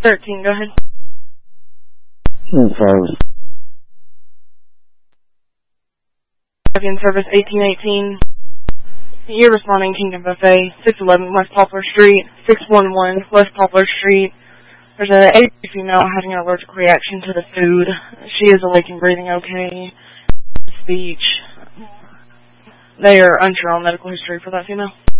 13, go ahead. Service. In service 1818. You're responding Kingdom Buffet, 611 West Poplar Street, 611 West Poplar Street. There's an 80 female having an allergic reaction to the food. She is awake and breathing okay. Speech. They are unsure on medical history for that female.